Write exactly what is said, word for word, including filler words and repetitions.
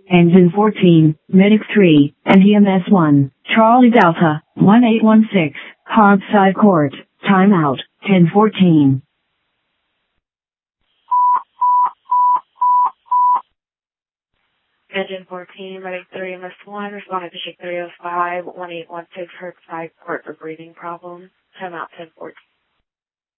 Engine fourteen, Medic three, and E M S one, Charlie Delta, one eight one six, Hogside Court, timeout, ten fourteen. Engine fourteen, Medic three, M S one, responded to Shake three oh five, one eight one six Hertzside Court for breathing problems, timeout ten fourteen.